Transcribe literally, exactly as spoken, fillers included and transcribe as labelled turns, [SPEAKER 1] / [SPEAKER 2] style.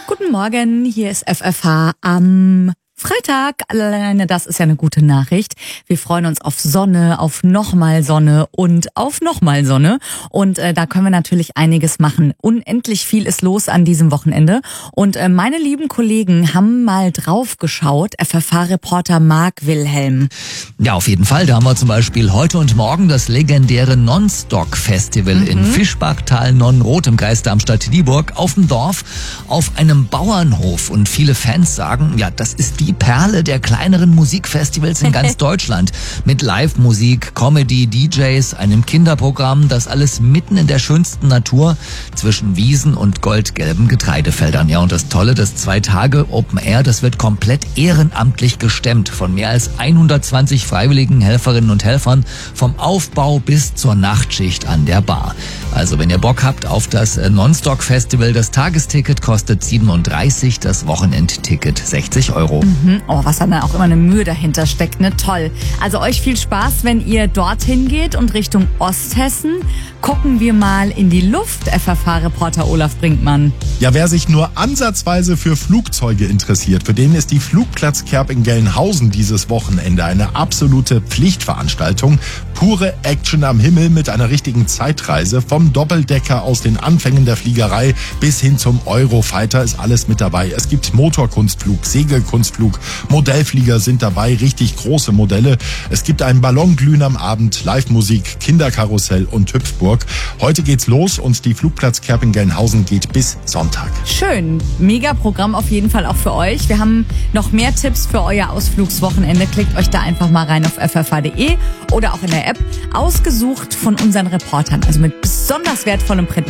[SPEAKER 1] Guten Morgen, hier ist F F H am Freitag. Alleine das ist ja eine gute Nachricht. Wir freuen uns auf Sonne, auf nochmal Sonne und auf nochmal Sonne. Und äh, da können wir natürlich einiges machen. Unendlich viel ist los an diesem Wochenende. Und äh, meine lieben Kollegen haben mal drauf geschaut. F F H-Reporter Marc Wilhelm.
[SPEAKER 2] Ja, auf jeden Fall. Da haben wir zum Beispiel heute und morgen das legendäre Non-Stock-Festival mhm. in Fischbachtal Nonnenroth im Kreis Darmstadt-Dieburg auf dem Dorf auf einem Bauernhof. Und viele Fans sagen, ja, das ist die Perle der kleineren Musikfestivals in ganz Deutschland. Mit Live-Musik, Comedy, D Js, einem Kinderprogramm, das alles mitten in der schönsten Natur zwischen Wiesen und goldgelben Getreidefeldern. Ja, und das Tolle, das zwei Tage Open Air, das wird komplett ehrenamtlich gestemmt von mehr als hundertzwanzig freiwilligen Helferinnen und Helfern vom Aufbau bis zur Nachtschicht an der Bar. Also wenn ihr Bock habt auf das Non-Stock-Festival, das Tagesticket kostet siebenunddreißig, das Wochenendticket sechzig Euro.
[SPEAKER 1] Mhm. Oh, was dann auch immer eine Mühe dahinter steckt, ne? Toll. Also euch viel Spaß, wenn ihr dorthin geht und Richtung Osthessen. Gucken wir mal in die Luft, F F H-Reporter Olaf Brinkmann.
[SPEAKER 3] Ja, wer sich nur ansatzweise für Flugzeuge interessiert, für den ist die Flugplatzkerb in Gelnhausen dieses Wochenende eine absolute Pflichtveranstaltung. Pure Action am Himmel mit einer richtigen Zeitreise. Vom Doppeldecker aus den Anfängen der Fliegerei bis hin zum Eurofighter ist alles mit dabei. Es gibt Motorkunstflug, Segelkunstflug, Modellflieger sind dabei, richtig große Modelle. Es gibt einen Ballonglühen am Abend, Live-Musik, Kinderkarussell und Hüpfburg. Heute geht's los und die Flugplatzkerb in Gelnhausen geht bis Sonntag.
[SPEAKER 1] Schön. Mega Programm auf jeden Fall auch für euch. Wir haben noch mehr Tipps für euer Ausflugswochenende. Klickt euch da einfach mal rein auf f f h punkt d e oder auch in der App. Ausgesucht von unseren Reportern, also mit besonders wertvollem Print.